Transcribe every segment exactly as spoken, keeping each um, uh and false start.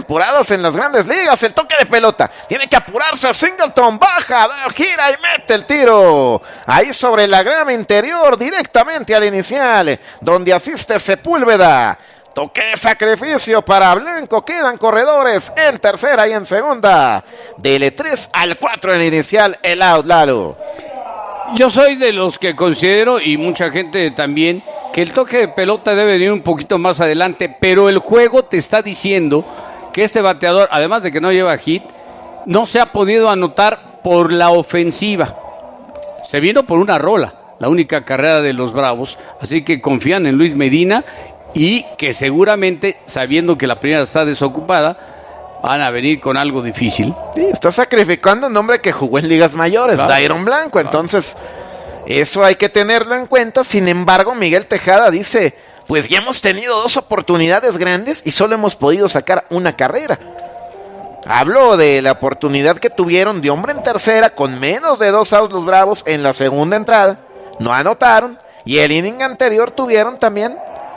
temporadas en las grandes ligas. El toque de pelota, tiene que apurarse. Singleton baja, gira y mete el tiro ahí sobre la grama interior, directamente al inicial, donde asiste Sepúlveda. Toque de sacrificio para Blanco, quedan corredores en tercera y en segunda. Dele tres al cuatro en el inicial, el out, Lalo. Yo soy de los que considero, y mucha gente también, que el toque de pelota debe venir un poquito más adelante, pero el juego te está diciendo que este bateador, además de que no lleva hit, no se ha podido anotar por la ofensiva. Se vino por una rola, la única carrera de los Bravos, así que confían en Luis Medina y que seguramente, sabiendo que la primera está desocupada, van a venir con algo difícil. Sí, está sacrificando un hombre que jugó en ligas mayores, claro. Dairon Blanco, entonces eso hay que tenerlo en cuenta. Sin embargo, Miguel Tejada dice, pues ya hemos tenido dos oportunidades grandes y solo hemos podido sacar una carrera. Habló de la oportunidad que tuvieron de hombre en tercera con menos de dos outs los Bravos en la segunda entrada, no anotaron, y el inning anterior tuvieron también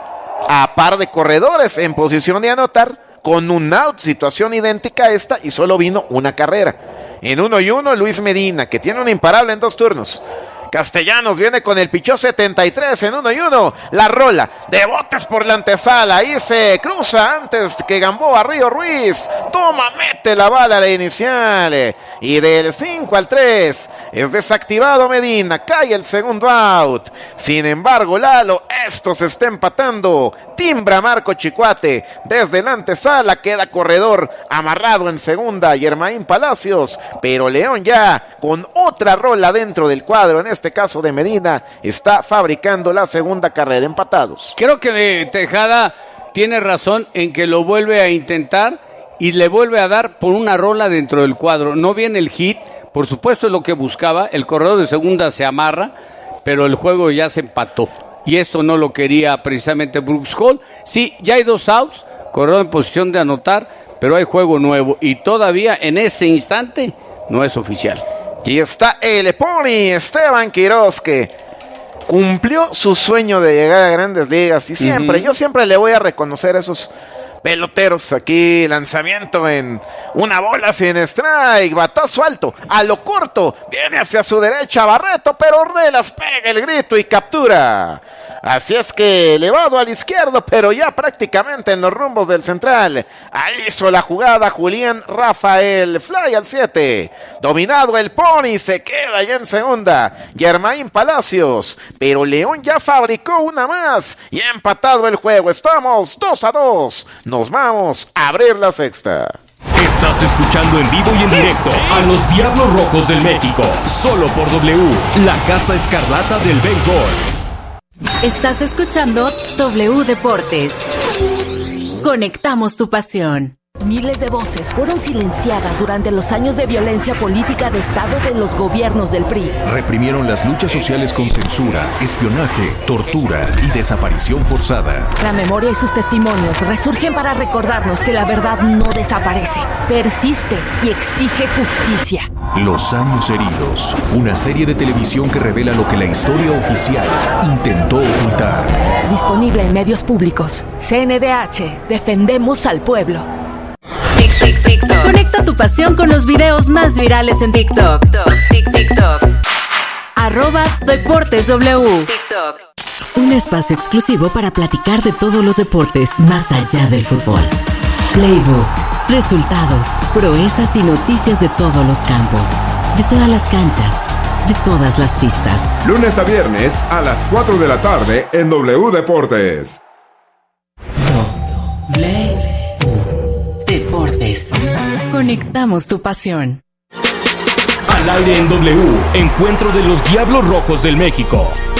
a par de corredores en posición de anotar con un out, situación idéntica a esta, y solo vino una carrera. En uno y uno, Luis Medina, que tiene un imparable en dos turnos. Castellanos viene con el pichó setenta y tres en uno y uno. La rola de botes por la antesala. Ahí se cruza antes que Gamboa Río Ruiz. Toma, mete la bala de inicial. Y del cinco al tres es desactivado Medina. Cae el segundo out. Sin embargo, Lalo, esto se está empatando. Timbra Marco Chicuate. Desde la antesala queda corredor amarrado en segunda. Yermaín Palacios. Pero León ya con otra rola dentro del cuadro. En este caso de Medina, está fabricando la segunda carrera, empatados. Creo que Tejada tiene razón en que lo vuelve a intentar y le vuelve a dar por una rola dentro del cuadro. No viene el hit, por supuesto es lo que buscaba, el corredor de segunda se amarra, pero el juego ya se empató. Y esto no lo quería precisamente Brooks Hall. Sí, ya hay dos outs, corredor en posición de anotar, pero hay juego nuevo y todavía en ese instante no es oficial. Y está el Pony Esteban Quiroz, que cumplió su sueño de llegar a grandes ligas. Y siempre, uh-huh. yo siempre le voy a reconocer a esos peloteros. Aquí lanzamiento en una bola sin strike, batazo alto, a lo corto, viene hacia su derecha Barreto, pero Ornelas pega el grito y captura. Así es que elevado al izquierdo, pero ya prácticamente en los rumbos del central. Ahí hizo la jugada Julián Rafael, fly al siete. Dominado el Pony, se queda ya en segunda. Yermaín Palacios, pero León ya fabricó una más y ha empatado el juego. Estamos dos a dos. Nos vamos a abrir la sexta. Estás escuchando en vivo y en directo a los Diablos Rojos del México, solo por W, la Casa Escarlata del Béisbol. Estás escuchando W Deportes. Conectamos tu pasión. Miles de voces fueron silenciadas durante los años de violencia política de Estado de los gobiernos del P R I. Reprimieron las luchas sociales con censura, espionaje, tortura y desaparición forzada. La memoria y sus testimonios resurgen para recordarnos que la verdad no desaparece, persiste y exige justicia. Los años heridos, una serie de televisión que revela lo que la historia oficial intentó ocultar. Disponible en medios públicos. C N D H, defendemos al pueblo. Conecta tu pasión con los videos más virales en TikTok. TikTok. Arroba Deportes W. TikTok. Un espacio exclusivo para platicar de todos los deportes más allá del fútbol. Playbook, resultados, proezas y noticias de todos los campos, de todas las canchas, de todas las pistas. Lunes a viernes a las cuatro de la tarde en W Deportes. W Deportes. Conectamos tu pasión. Al aire en W, encuentro de los Diablos Rojos del México.